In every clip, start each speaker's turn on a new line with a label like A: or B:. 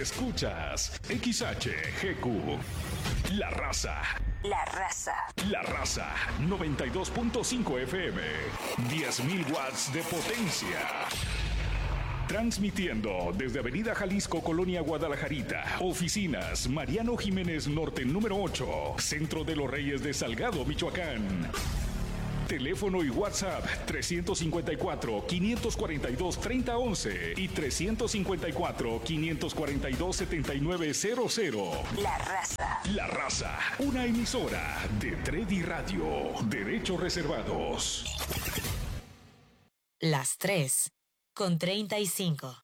A: Escuchas XHGQ. La Raza.
B: La Raza.
A: La Raza. 92.5 FM. 10.000 watts de potencia. Transmitiendo desde Avenida Jalisco, Colonia Guadalajarita. Oficinas Mariano Jiménez Norte, número 8. Centro de los Reyes de Salgado, Michoacán. Teléfono y WhatsApp 354-542-3011 y 354-542-7900.
B: La Raza.
A: La Raza, una emisora de Tredi Radio. Derechos reservados.
C: Las 3:35.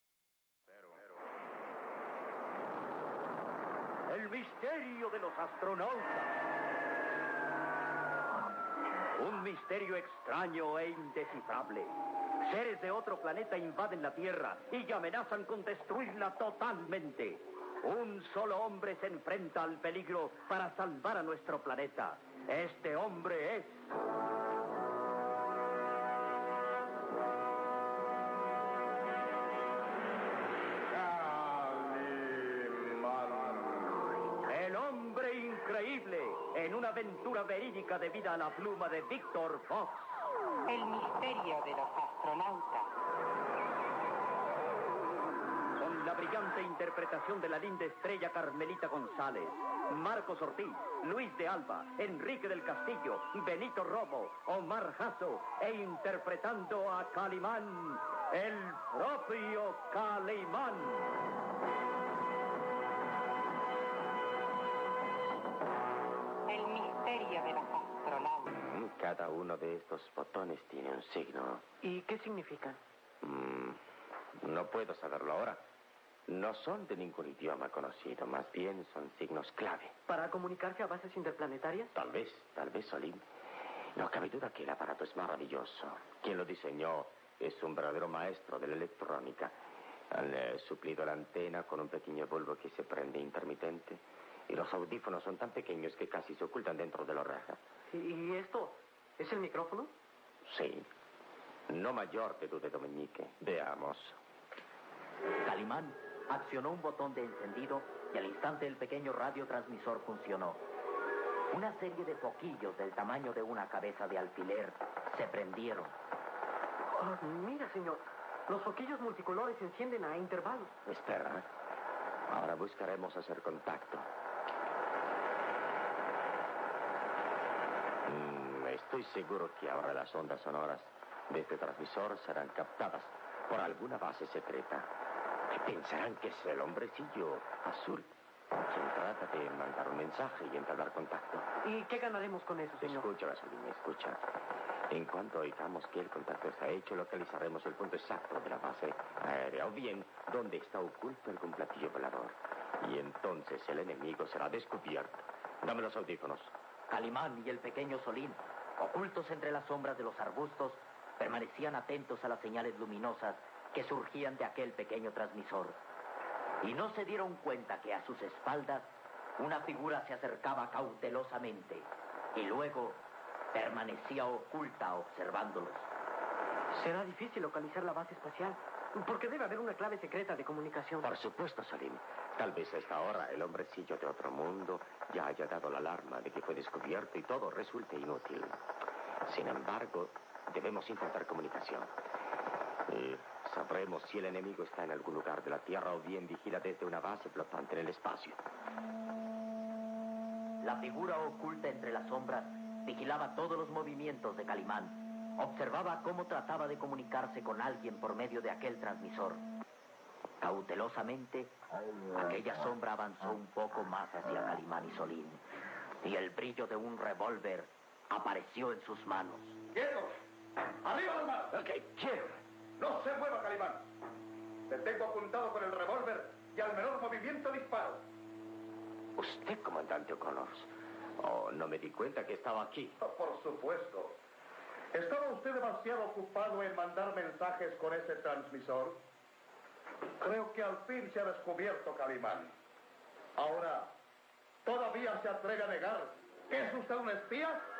D: El misterio de los astronautas. Un misterio extraño e indescifrable. Seres de otro planeta invaden la Tierra y amenazan con destruirla totalmente. Un solo hombre se enfrenta al peligro para salvar a nuestro planeta. Este hombre es... El hombre increíble, en una aventura verídica debida a la pluma de Victor Fox.
E: El misterio de los astronautas.
D: Con la brillante interpretación de la linda estrella Carmelita González, Marcos Ortiz, Luis de Alba, Enrique del Castillo, Benito Romo, Omar Jasso, e interpretando a Calimán, el propio Calimán.
E: El misterio de los astronautas.
F: Cada uno de estos botones tiene un signo.
E: ¿Y qué significan?
F: No puedo saberlo ahora. No son de ningún idioma conocido, más bien son signos clave.
E: ¿Para comunicarse a bases interplanetarias?
F: Tal vez, Solín. No cabe duda que el aparato es maravilloso. Quien lo diseñó es un verdadero maestro de la electrónica. Han suplido la antena con un pequeño bulbo que se prende intermitente. Y los audífonos son tan pequeños que casi se ocultan dentro de la oreja.
E: ¿Y esto es el micrófono?
F: Sí. No mayor de duda, Dominique. Veamos.
G: Calimán accionó un botón de encendido y al instante el pequeño radiotransmisor funcionó. Una serie de foquillos del tamaño de una cabeza de alfiler se prendieron.
E: Oh, mira, señor. Los foquillos multicolores se encienden a intervalos.
F: Espera. Ahora buscaremos hacer contacto. Estoy seguro que ahora las ondas sonoras de este transmisor serán captadas por alguna base secreta. Pensarán que es el hombrecillo azul quien trata de mandar un mensaje y entablar contacto.
E: ¿Y qué ganaremos con eso, señor?
F: Escucha, Gasolina, escucha. En cuanto oigamos que el contacto está hecho, localizaremos el punto exacto de la base aérea, o bien donde está oculto algún platillo volador. Y entonces el enemigo será descubierto. Dame los audífonos.
G: Calimán y el pequeño Solín, ocultos entre las sombras de los arbustos, permanecían atentos a las señales luminosas que surgían de aquel pequeño transmisor. Y no se dieron cuenta que a sus espaldas una figura se acercaba cautelosamente y luego permanecía oculta observándolos.
E: Será difícil localizar la base espacial, porque debe haber una clave secreta de comunicación.
F: Por supuesto, Solín. Tal vez a esta hora el hombrecillo de otro mundo ya haya dado la alarma de que fue descubierto y todo resulte inútil. Sin embargo, debemos intentar comunicación. Sabremos si el enemigo está en algún lugar de la Tierra o bien vigila desde una base flotante en el espacio.
G: La figura oculta entre las sombras vigilaba todos los movimientos de Calimán. Observaba cómo trataba de comunicarse con alguien por medio de aquel transmisor. Cautelosamente, aquella sombra avanzó un poco más hacia Calimán y Solín, y el brillo de un revólver apareció en sus manos.
H: ¡Quietos! ¡Arriba las manos!
F: ¿Qué quiero?
H: ¡No se mueva, Calimán! Te tengo apuntado con el revólver y al menor movimiento disparo.
F: ¿Usted, comandante O'Connor? Oh, no me di cuenta que estaba aquí.
H: Por supuesto. ¿Estaba usted demasiado ocupado en mandar mensajes con ese transmisor? Creo que al fin se ha descubierto, Calimán. Ahora, ¿todavía se atreve a negar que es usted un espía?